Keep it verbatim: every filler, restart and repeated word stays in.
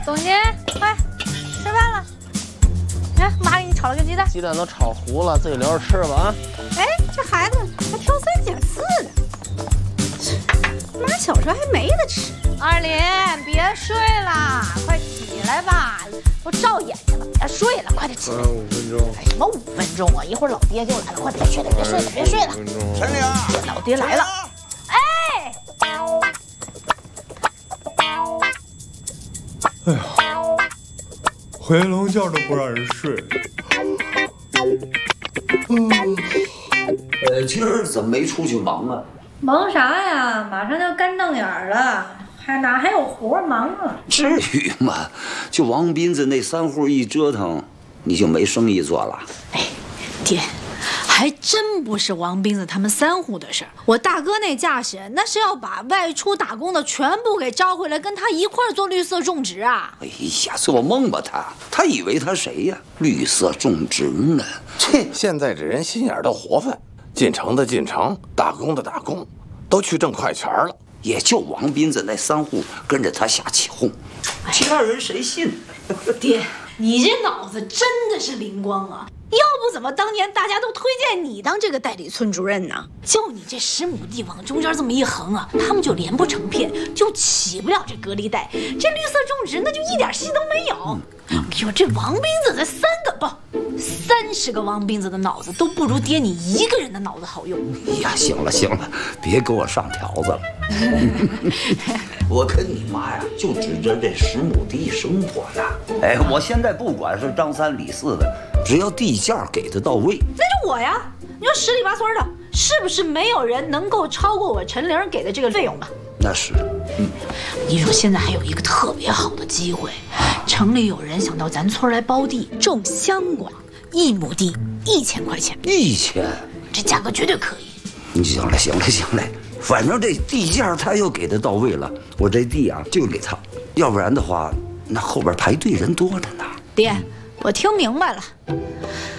总监，快吃饭了。哎，妈给你炒了个鸡蛋， 鸡蛋都炒糊了，自己留着吃吧啊！ 哎，这孩子还挑三拣四的，妈小时候还没得吃。二林，别睡了，快起来吧，都照眼睛了，别睡了，快点起来。 五分钟。 什么五分钟啊？一会儿老爹就来了，快别睡了，别睡了，别睡了。 陈玲， 老爹来了。哎。 哎呀，回笼觉都不让人睡。 嗯，呃，今儿怎么没出去忙啊？ 忙啥呀？马上就干瞪眼了，还哪还有活忙啊？ 至于吗？就王斌子那三户一折腾，你就没生意做了？ 哎，爹。还真不是王斌子他们三户的事儿，我大哥那架势，那是要把外出打工的全部给招回来，跟他一块儿做绿色种植啊！ 哎呀，做梦吧他！他以为他谁呀？绿色种植呢？ 切，现在这人心眼都活泛，进城的进城，打工的打工，都去挣快钱了。 也就王斌子那三户跟着他瞎起哄，其他人谁信？ 爹，你这脑子真的是灵光啊！要不怎么当年大家都推荐你当这个代理村主任呢？就你这十亩地往中间这么一横啊，他们就连不成片，就起不了这隔离带。这绿色种植那就一点戏都没有。哎呦，这王斌子才三个不，三十个王斌子的脑子都不如爹你一个人的脑子好用。 哎呀，行了行了，别给我上条子了。我跟你妈呀，就指着这十亩地生活呢。哎，我现在不管是张三李四的，只要地价给的到位， 那就我呀。你说十里八村的，是不是没有人能够超过我陈玲给的这个费用吧？ 那是。嗯， 你说现在还有一个特别好的机会，城里有人想到咱村来包地种香瓜，一亩地一千块钱， 一千， 这价格绝对可以。 行了行了行了，反正这地价他又给的到位了，我这地啊就给他，要不然的话，那后边排队人多着呢。 爹，我听明白了。